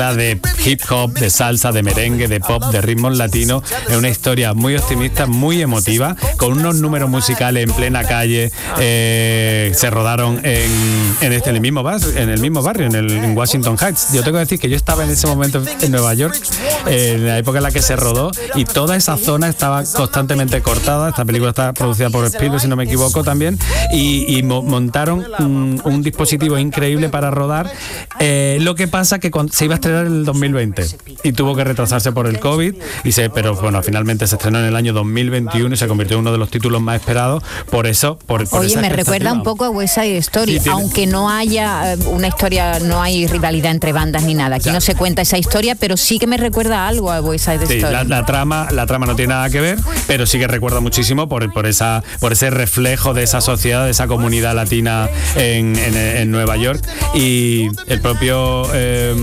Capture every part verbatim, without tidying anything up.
de hip hop, de salsa, de merengue, de pop, de ritmos latinos. Es una historia muy optimista, muy emotiva, con unos números musicales en plena calle. Eh, se rodaron en, en, este, en, el mismo bar, en el mismo barrio, en, el, en Washington Heights. Yo tengo que decir que yo estaba en ese momento en Nueva York, eh, en la época en la que se rodó, y toda esa zona estaba constantemente cortada. Esta película está producida por Spielberg, si no me equivoco, también, y, y mo- montaron un, un dispositivo increíble para rodar. Eh, lo que pasa que cuando, se iba a estrenar en el dos mil veinte y tuvo que retrasarse por el COVID, y se, pero bueno, finalmente se estrenó en el año dos mil veintiuno y se convirtió en uno de los títulos más esperados. Por eso, por, por Oye, esa me recuerda un poco a West Side Story, sí, tiene... aunque no haya una historia, no hay rivalidad entre bandas ni nada. Aquí ya no se cuenta esa historia, pero sí que me recuerda algo a West Side sí, Story. La, la trama, la trama no tiene nada que ver, pero sí que recuerda muchísimo por, por esa, por ese reflejo de esa sociedad, de esa comunidad latina en, en, en Nueva York, y el propio eh,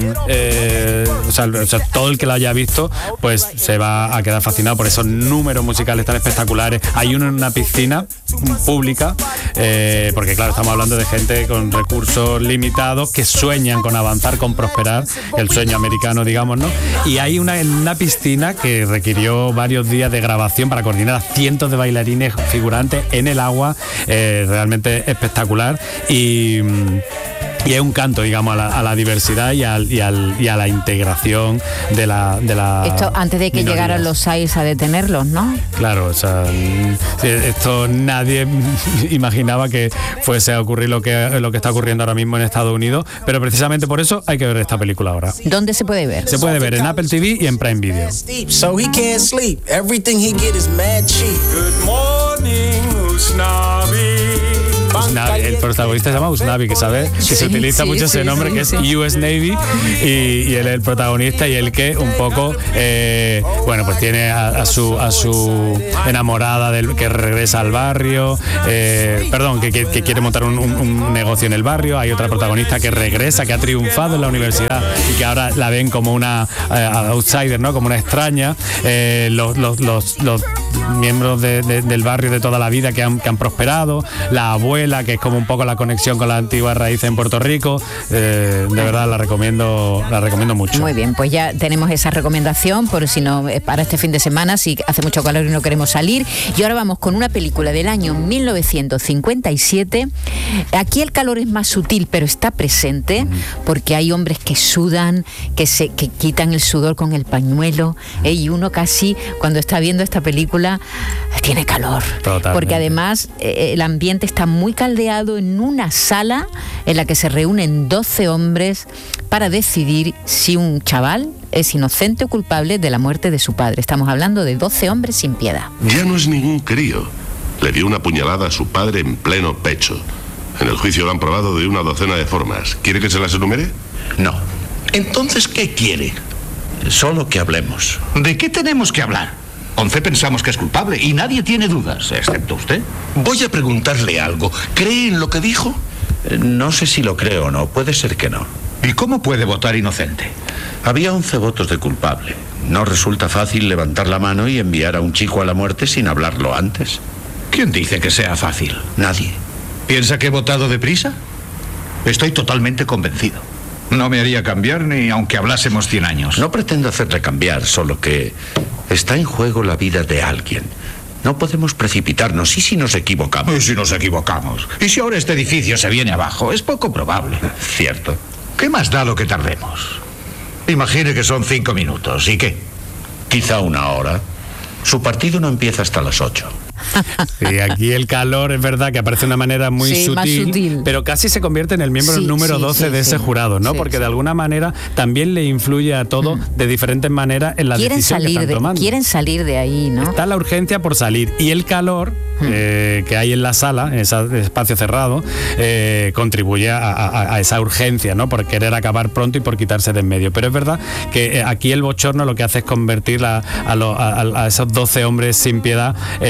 eh, o sea, o sea, todo el que lo haya visto pues se va a quedar fascinado por esos números musicales tan espectaculares. Hay uno en una piscina pública, eh, porque claro, estamos hablando de gente con recursos limitados que sueñan con avanzar, con prosperar, el sueño americano, digamos, ¿no? Y hay una en una piscina que requirió varios días de grabación para coordinar a cientos de bailarines figurantes en el agua, eh, realmente espectacular. Y Y es un canto, digamos, a la, a la diversidad y, al, y, al, y a la integración de la... De la esto antes de que minoría. llegaran los S A I S a detenerlos, ¿no? Claro, o sea, esto nadie imaginaba que fuese a ocurrir lo que, lo que está ocurriendo ahora mismo en Estados Unidos, pero precisamente por eso hay que ver esta película ahora. ¿Dónde se puede ver? Se puede ver en Apple T V y en Prime Video. So he can't sleep. Everything he get is mad cheap. Good morning, Usnavi. Usnavi, el protagonista se llama Usnavi, que sabe que sí, se utiliza sí, mucho sí, ese nombre, sí, que es sí. U S Navy, y, y él es el protagonista, y el que un poco eh, bueno, pues tiene a, a su a su enamorada del que regresa al barrio, eh, perdón, que, que, que quiere montar un, un, un negocio en el barrio. Hay otra protagonista que regresa, que ha triunfado en la universidad y que ahora la ven como una uh, outsider, ¿no? Como una extraña. Eh, los, los, los, los miembros de, de, del barrio de toda la vida que han, que han prosperado, la abuela, que es como un poco la conexión con la antigua raíz en Puerto Rico. Eh, de verdad la recomiendo, la recomiendo mucho. Muy bien, pues ya tenemos esa recomendación, por si no, para este fin de semana, si hace mucho calor y no queremos salir. Y ahora vamos con una película del año mil novecientos cincuenta y siete. Aquí el calor es más sutil, pero está presente, porque hay hombres que sudan, que se que quitan el sudor con el pañuelo, ¿eh? Y uno casi, cuando está viendo esta película, tiene calor. Totalmente. Porque además eh, el ambiente está muy caldeado en una sala en la que se reúnen doce hombres para decidir si un chaval es inocente o culpable de la muerte de su padre. Estamos hablando de doce hombres sin piedad. Ya no es ningún crío. Le dio una puñalada a su padre en pleno pecho. En el juicio lo han probado de una docena de formas. ¿Quiere que se las enumere? No. Entonces, ¿qué quiere? Solo que hablemos. ¿De qué tenemos que hablar? Once pensamos que es culpable y nadie tiene dudas, excepto usted. Voy a preguntarle algo. ¿Cree en lo que dijo? Eh, no sé si lo creo o no. Puede ser que no. ¿Y cómo puede votar inocente? Había once votos de culpable. No resulta fácil levantar la mano y enviar a un chico a la muerte sin hablarlo antes. ¿Quién dice que sea fácil? Nadie. ¿Piensa que he votado deprisa? Estoy totalmente convencido. No me haría cambiar ni aunque hablásemos cien años. No pretendo hacerle cambiar, solo que está en juego la vida de alguien. No podemos precipitarnos. ¿Y si nos equivocamos? ¿Y si nos equivocamos? ¿Y si ahora este edificio se viene abajo? Es poco probable. Cierto. ¿Qué más da lo que tardemos? Imagine que son cinco minutos. ¿Y qué? Quizá una hora. Su partido no empieza hasta las ocho. Sí, aquí el calor es verdad que aparece de una manera muy Sí, sutil, más sutil, pero casi se convierte en el miembro Sí, número sí, doce sí, de ese sí. jurado, ¿no? Sí, Porque sí. de alguna manera también le influye a todo mm. de diferentes maneras en la Quieren decisión que salir están de, tomando. quieren salir de ahí, ¿no? Está la urgencia por salir, y el calor mm. eh, que hay en la sala, en ese espacio cerrado, eh, contribuye a, a, a esa urgencia, ¿no? Por querer acabar pronto y por quitarse de en medio. Pero es verdad que aquí el bochorno lo que hace es convertir a, a, lo, a, a esos doce hombres sin piedad en, en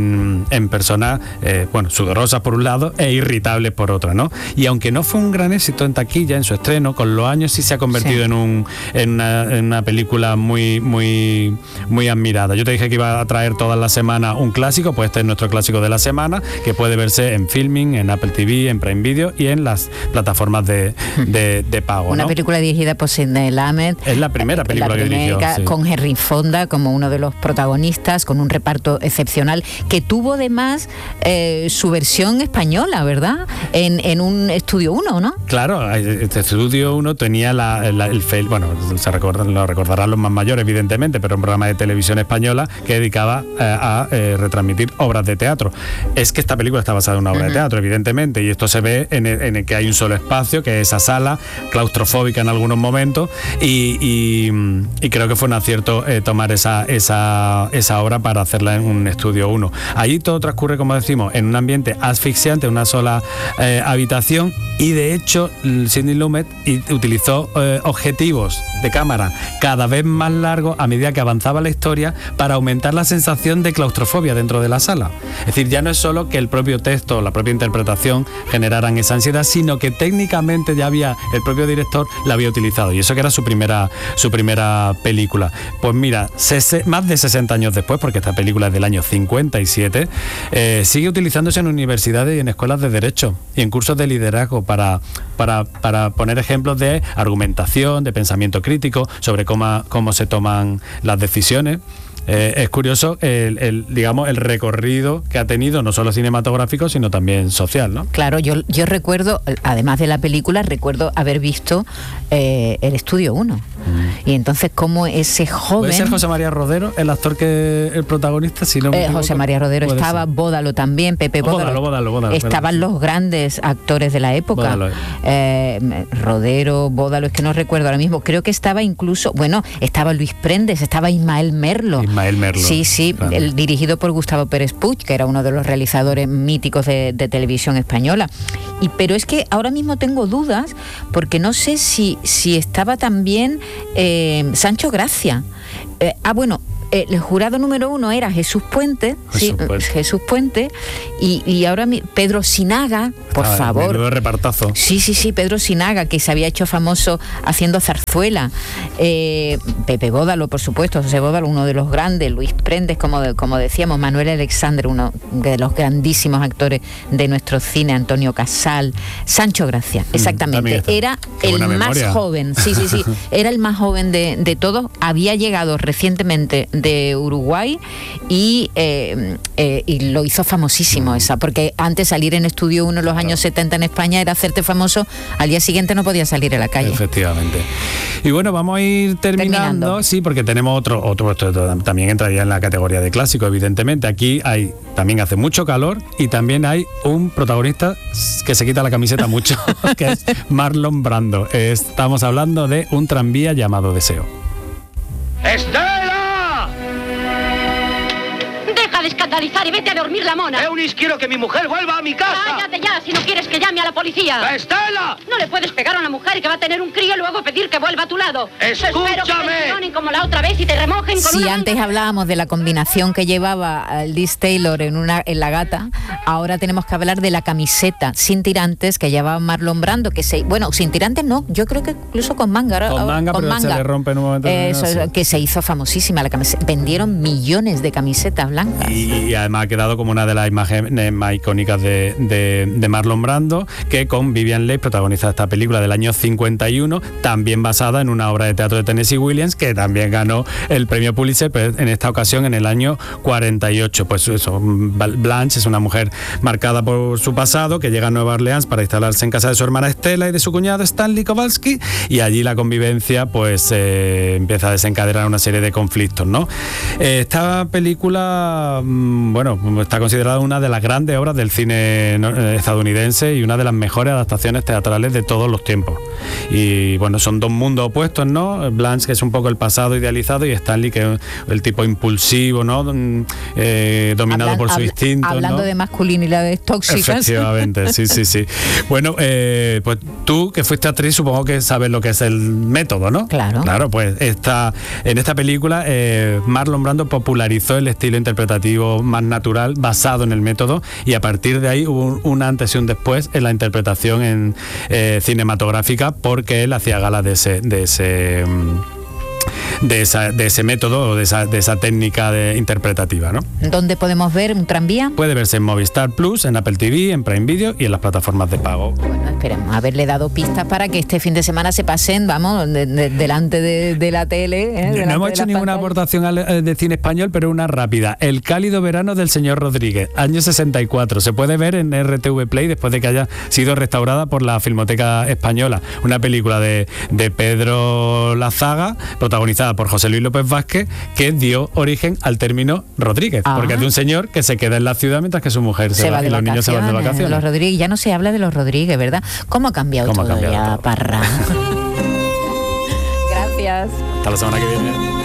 en, en personas, eh, bueno, sudorosas por un lado e irritables por otra, ¿no? Y aunque no fue un gran éxito en taquilla, en su estreno, con los años sí se ha convertido sí. en un en una, en una película muy, muy, muy admirada. Yo te dije que iba a traer todas las semanas un clásico, pues este es nuestro clásico de la semana, que puede verse en Filming, en Apple T V, en Prime Video y en las plataformas de, de, de pago. Una ¿no? película dirigida por Sidney Lumet. Es la primera película la que primera, dirigió. Sí. Con Henry Fonda como uno de los protagonistas, con un reparto excepcional, que tuvo además eh, su versión española, ¿verdad? En, en un Estudio uno, ¿no? Claro, este Estudio uno tenía la, la, el fel, bueno, se recordan, lo recordarán los más mayores, evidentemente, pero un programa de televisión española que dedicaba eh, a eh, retransmitir obras de teatro. Es que esta película está basada en una obra uh-huh. de teatro, evidentemente, y esto se ve en el, en el que hay un solo espacio, que es esa sala, claustrofóbica en algunos momentos, y, y, y creo que fue un acierto eh, tomar esa, esa, esa obra para hacerla en un Estudio uno. Allí todo transcurre, como decimos, en un ambiente asfixiante, una sola eh, habitación, y de hecho Sidney Lumet utilizó eh, objetivos de cámara cada vez más largos a medida que avanzaba la historia para aumentar la sensación de claustrofobia dentro de la sala. Es decir, ya no es solo que el propio texto, la propia interpretación generaran esa ansiedad, sino que técnicamente ya había, el propio director la había utilizado, y eso que era su primera, su primera película. Pues mira, ses- más de sesenta años después, porque esta película es del año cincuenta y siete, eh, sigue utilizándose en universidades y en escuelas de derecho y en cursos de liderazgo para, para, para poner ejemplos de argumentación, de pensamiento crítico, sobre cómo, cómo se toman las decisiones. Eh, es curioso el, el, digamos, el recorrido que ha tenido, no solo cinematográfico, sino también social, ¿no? Claro, yo, yo recuerdo, además de la película, recuerdo haber visto eh, el Estudio uno. Mm. Y entonces cómo ese joven... ¿Puede ser José María Rodero, el actor que el protagonista? Si no me eh, José María Rodero estaba, ser. Bódalo también, Pepe Bódalo. Bódalo, Bódalo, Bódalo Estaban perdón. los grandes actores de la época. Bódalo, eh, Rodero, Bódalo, es que no recuerdo ahora mismo. Creo que estaba incluso, bueno, estaba Luis Prendes, estaba Ismael Merlo. Ismael Merlo. Sí, sí, claro. el, dirigido por Gustavo Pérez Puig, que era uno de los realizadores míticos de, de televisión española. Y, pero es que ahora mismo tengo dudas, porque no sé si, si estaba también eh, Sancho Gracia. Eh, ah, bueno, el jurado número uno era Jesús Puente, Jesús, sí, Puente. Jesús Puente, y, y ahora mi, Pedro Sinaga, por ah, favor. Menudo repartazo. Sí, sí, sí, Pedro Sinaga, que se había hecho famoso haciendo zarzuela. Eh, Pepe Bódalo, por supuesto, José Bódalo, uno de los grandes, Luis Prendes, como, de, como decíamos, Manuel Alexandre, uno de los grandísimos actores de nuestro cine, Antonio Casal, Sancho Gracia, exactamente. Mm, era el más memoria. joven, sí, sí, sí, era el más joven de, de todos, había llegado recientemente de Uruguay y, eh, eh, y lo hizo famosísimo esa, porque antes salir en Estudio uno en los años setenta en España era hacerte famoso, al día siguiente no podías salir a la calle. Efectivamente. Y bueno, vamos a ir terminando, terminando. sí, porque tenemos otro, otro, otro, también entraría en la categoría de clásico, evidentemente. Aquí hay, también hace mucho calor y también hay un protagonista que se quita la camiseta mucho, que es Marlon Brando. Estamos hablando de Un tranvía llamado Deseo. ¡Estela! Deja de escandalizar y vete a dormir la mona. Eunice, quiero que mi mujer vuelva a mi casa. Cállate ya, si no quieres que llame a la policía. ¡Estela! No le puedes pegar a una mujer que va a tener un crío y luego pedir que vuelva a tu lado. ¡Escúchame! Espero que te perdonen como la otra vez y te remojen con si una antes manga. hablábamos de la combinación que llevaba Liz Taylor en, una, en La Gata, ahora tenemos que hablar de la camiseta sin tirantes que llevaba Marlon Brando, que se, bueno, sin tirantes no, yo creo que incluso con manga. Ahora, con manga, con pero manga. se le rompe en un momento. Eso, eso, que se hizo famosísima la camiseta. Vendieron millones de camisetas blancas. Y, y además ha quedado como una de las imágenes más icónicas de, de, de Marlon Brando, que con Vivian Leigh protagoniza esta película del año cincuenta y uno, también basada en una obra de teatro de Tennessee Williams, que también ganó el premio Pulitzer, pero en esta ocasión en el año cuarenta y ocho. Pues eso, Blanche es una mujer marcada por su pasado, que llega a Nueva Orleans para instalarse en casa de su hermana Estela y de su cuñado Stanley Kowalski, y allí la convivencia pues eh, empieza a desencadenar una serie de conflictos, ¿no? Eh, esta película, bueno, está considerada una de las grandes obras del cine estadounidense importantes y una de las mejores adaptaciones teatrales de todos los tiempos. Y bueno, son dos mundos opuestos, ¿no? Blanche, que es un poco el pasado idealizado, y Stanley, que es el tipo impulsivo, ¿no? Eh, dominado Hablan, por su habl- instinto, Hablando ¿no? de masculinidades tóxicas. Efectivamente, sí, sí, sí. Bueno, eh, pues tú, que fuiste actriz, supongo que sabes lo que es el método, ¿no? Claro. Claro, pues esta, en esta película eh, Marlon Brando popularizó el estilo interpretativo más natural basado en el método, y a partir de ahí hubo un, un antes y un después en la interpretación en eh, cinematográfica, porque él hacía gala de ese de ese de esa de ese método o de esa de esa técnica de interpretativa, ¿no? ¿Dónde podemos ver un tranvía? Puede verse en Movistar Plus, en Apple T V, en Prime Video y en las plataformas de pago. Bueno, esperemos haberle dado pistas para que este fin de semana se pasen, vamos, de, de, delante de, de la tele. ¿eh? No hemos hecho ninguna pantallas. aportación al, de cine español, pero una rápida. El cálido verano del señor Rodríguez, año sesenta y cuatro. Se puede ver en R T V Play después de que haya sido restaurada por la Filmoteca Española. Una película de, de Pedro Lazaga, protagonizada por José Luis López Vázquez, que dio origen al término Rodríguez, ah. porque es de un señor que se queda en la ciudad mientras que su mujer se, se va, va y los niños se van de vacaciones. Los Rodríguez, ya no se habla de los Rodríguez, ¿verdad? ¿Cómo ha cambiado ¿Cómo todo ha cambiado ya, todo? Parra? Gracias. Hasta la semana que viene.